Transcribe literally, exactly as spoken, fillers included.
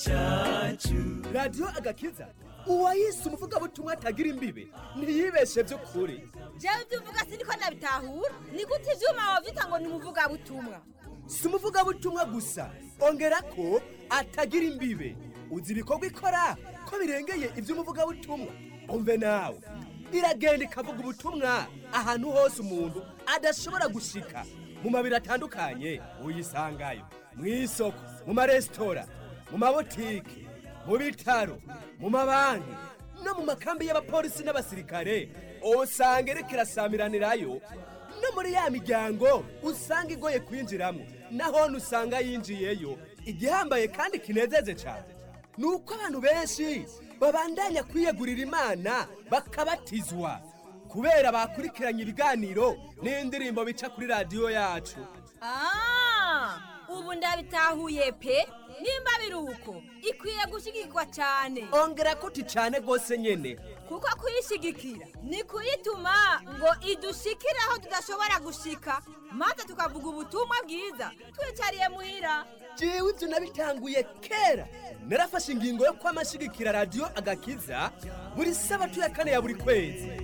radiyo agakiza uwayise umuvugabutumwa atagira imbibe ntiyibeshe by'ukuri. jewe ibyo uvuga siniko nabitahura, ni gute ivyuma wavyita ngo ni umuvugabutumwa? si umuvugabutumwa gusa, ongera ko atagira imbibe. uzi ibikorwa ikora ko birengeye iby'umuvugabutumwa. umve nawe, iragenda ikavuga ubutumwa ahantu hose umuntu adashobora gushika. mu mabiro atandukanye uyisangayo, mu isoko, mu maresitora, mu mabotike, mu bitaro, mu mabanki no mu makambi y'abapolisi n'abasirikare. usanga iriko irasamiranirayo no muri ya miryango usanga igoye kwinjiramo, naho usanga yinjiyeyo. igihambaye kandi kinezeje cyane ni uko abantu benshi babandanya kwiyegurira Imana bakabatizwa kubera bakurikiranye ibiganiro n'indirimbo bica kuri radiyo yacu. Ah, ubu ndabitahuye pe. Nimba biruko ikwiye gushigikwa cyane. ongera kuti cyane gose nyene, kuko kuyishigikira ni kuyituma ngo idushikire aho tudashobora gushika, maze tukavuga ubutumwa bwiza twicariye muhira. jewe ibyo nabitanguye kera. narafashe ingingo yo kwamashigikira radiyo agakiza buri sabato ya kane ya buri kwezi.